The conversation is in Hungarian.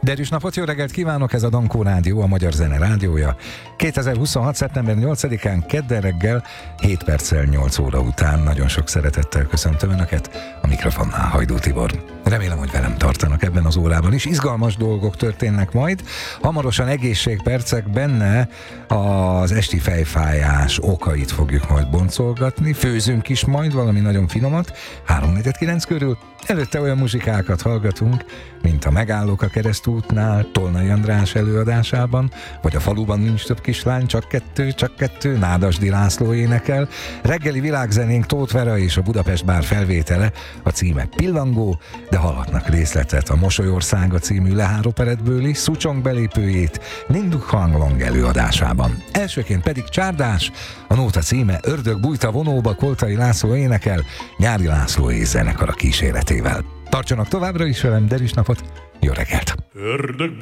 Derűs napot, jó reggelt kívánok, ez a Dankó Rádió, a Magyar Zene rádiója. 2026. szeptember 8-án kedden reggel 7 perccel 8 óra után nagyon sok szeretettel köszöntöm Önöket, a mikrofonnál Hajdú Tibor. Remélem, hogy velem tartanak ebben az órában is. Izgalmas dolgok történnek majd. Hamarosan egészségpercek, benne az esti fejfájás okait fogjuk majd boncolgatni. Főzünk is majd valami nagyon finomat, 3-4-9 körül. Előtte olyan muzsikákat hallgatunk, mint a Megállók a keresztútnál, Tolnai András előadásában, vagy a Faluban nincs több kislány, csak kettő, Nádasdy László énekel. Reggeli világzenénk Tóth Vera és a Budapest Bár felvétele, a címe Pillangó, de hallhatnak részletet a Mosolyországa című Lehár operettből is, Szucsong belépőjét Ninduk Hanglong előadásában. Elsőként pedig Csárdás, a nóta címe Ördög bújt a vonóba, Koltai László énekel, Nyári László és zenekara kíséretével. Tartsanak továbbra is velem, derűs napot, jó reggelt! Ördög